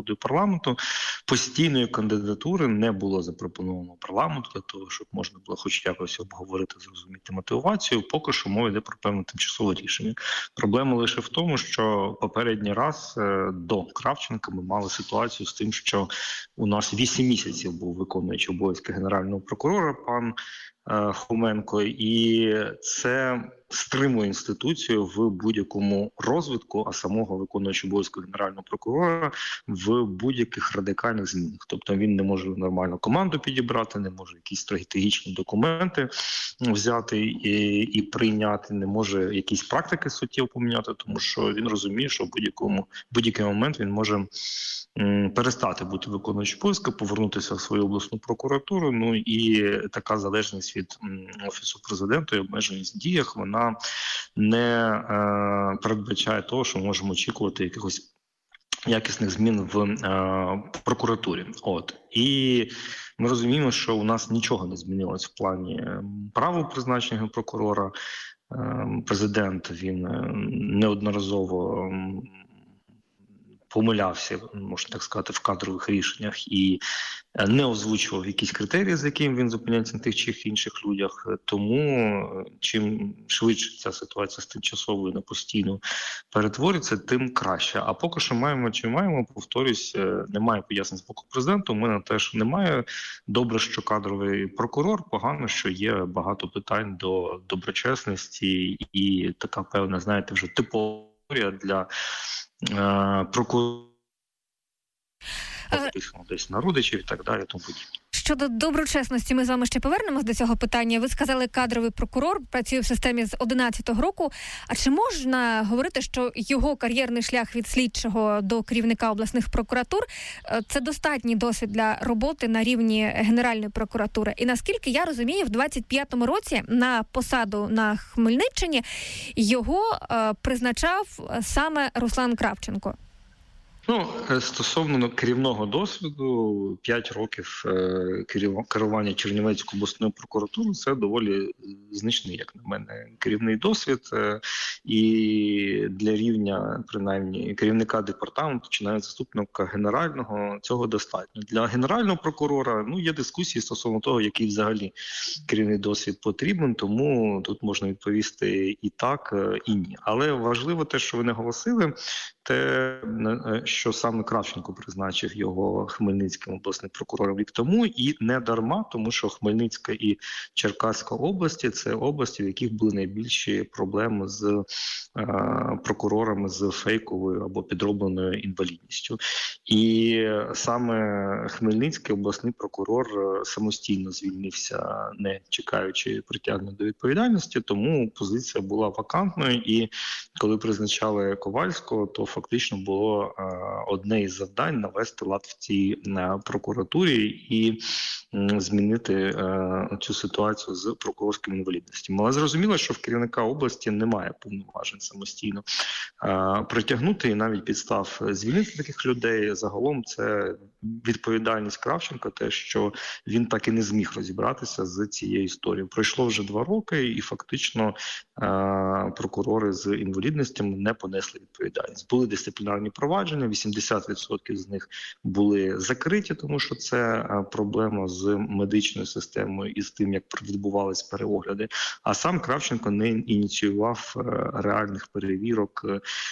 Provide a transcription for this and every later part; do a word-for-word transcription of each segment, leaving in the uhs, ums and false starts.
згодою парламенту. Постійної кандидатури не було запропоновано парламенту для того, щоб можна було хоч якось обговорити, зрозуміти мотивацію. Поки що мова йде про певне тимчасове рішення. Проблема лише в тому, що попередній раз до Кравченка ми мали ситуацію з тим, що у нас вісім місяців був виконуючий обов'язки генерального прокурора пан Хоменко, і це стримує інституцію в будь-якому розвитку, а самого виконуючого обов'язку генерального прокурора в будь-яких радикальних змінах. Тобто він не може нормально команду підібрати, не може якісь стратегічні документи взяти і, і прийняти, не може якісь практики суттєво поміняти, тому що він розуміє, що в будь-якому будь-який момент він може м, перестати бути виконуючим обов'язки, повернутися в свою обласну прокуратуру. Ну і така залежність від м, Офісу президента і обмеженість в діях, вона не е, передбачає того, що ми можемо очікувати якихось якісних змін в е, прокуратурі. От. І ми розуміємо, що у нас нічого не змінилось в плані права призначення прокурора. Е, президент, він неодноразово помилявся, можна так сказати, в кадрових рішеннях і не озвучував якісь критерії, за якими він зупиняється на тих чи інших людях. Тому чим швидше ця ситуація з тимчасовою на постійну перетвориться, тим краще. А поки що маємо чи маємо, повторюсь, немає пояснень з боку президента, у мене теж немає. Добре, що кадровий прокурор, погано, що є багато питань до доброчесності і така певна, знаєте, вже типова для прокурорів, десь на родичів і так далі. Тому Щодо доброчесності, ми з вами ще повернемось до цього питання. Ви сказали, кадровий прокурор працює в системі з одинадцятого року. А чи можна говорити, що його кар'єрний шлях від слідчого до керівника обласних прокуратур – це достатній досвід для роботи на рівні Генеральної прокуратури? І наскільки я розумію, в двадцять п'ятому році на посаду на Хмельниччині його е, призначав саме Руслан Кравченко. Ну, стосовно керівного досвіду, п'ять років керування Чернівецькою обласною прокуратурою – це доволі значний, як на мене, керівний досвід. І для рівня, принаймні, керівника департаменту чи навіть заступника генерального цього достатньо. Для генерального прокурора, ну, є дискусії стосовно того, який взагалі керівний досвід потрібен, тому тут можна відповісти і так, і ні. Але важливо те, що ви наголосили, те, що саме Кравченко призначив його Хмельницьким обласним прокурором рік тому, і не дарма, тому що Хмельницька і Черкаська області – це області, в яких були найбільші проблеми з е, прокурорами з фейковою або підробленою інвалідністю. І саме Хмельницький обласний прокурор самостійно звільнився, не чекаючи притягнення до відповідальності, тому позиція була вакантною, і коли призначали Ковальського, то фактично було е, одне із завдань навести лад в цій е, прокуратурі і е, змінити е, цю ситуацію з прокурорськими інвалідностями. Але зрозуміло, що в керівника області немає повноважень самостійно е, притягнути і навіть підстав звільнити таких людей. Загалом це відповідальність Кравченка, те, що він так і не зміг розібратися з цією історією. Пройшло вже два роки, і фактично е, прокурори з інвалідностями не понесли відповідальність. Були дисциплінарні провадження, вісімдесят відсотків з них були закриті, тому що це проблема з медичною системою і з тим, як відбувались переогляди. А сам Кравченко не ініціював реальних перевірок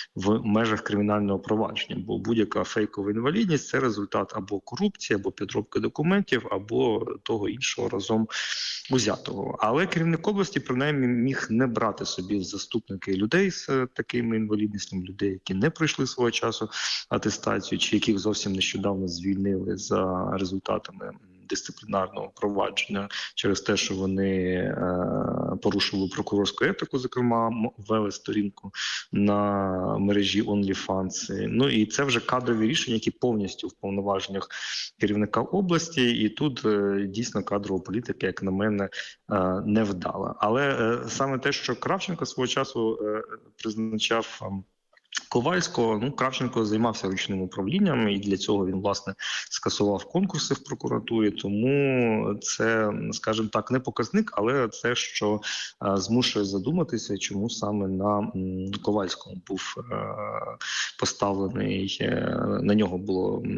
в межах кримінального провадження, бо будь-яка фейкова інвалідність – це результат або корупції, або підробки документів, або того іншого разом узятого. Але керівник області, принаймні, міг не брати собі в заступники людей з такими інвалідністями, людей, які не пройшли свого часу атестацію, чи яких зовсім нещодавно звільнили за результатами дисциплінарного провадження через те, що вони е, порушували прокурорську етику, зокрема, ввели сторінку на мережі OnlyFans. Ну і це вже кадрові рішення, які повністю в повноваженнях керівника області, і тут е, дійсно кадрова політика, як на мене, е, не вдала. Але е, саме те, що Кравченко свого часу е, призначав Ковальського, ну, Кравченко займався ручним управлінням, і для цього він, власне, скасував конкурси в прокуратурі, тому це, скажімо так, не показник, але це, що а, змушує задуматися, чому саме на м, Ковальському був а, поставлений, а, на нього було